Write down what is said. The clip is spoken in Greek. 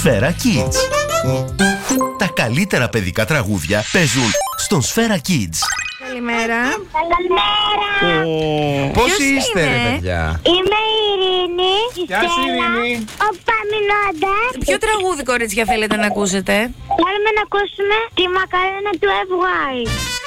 Σφαίρα Kids. Τα καλύτερα παιδικά τραγούδια παίζουν στον Σφαίρα Kids. Καλημέρα. Καλημέρα. Πώς είστε, ρε παιδιά? Είμαι η Ειρήνη. Γεια σου, Ειρήνη. Ο Παμινώντας. Ποιο τραγούδι, κορίτσια, θέλετε να ακούσετε? Θέλουμε να ακούσουμε τη μακαρένα του FY.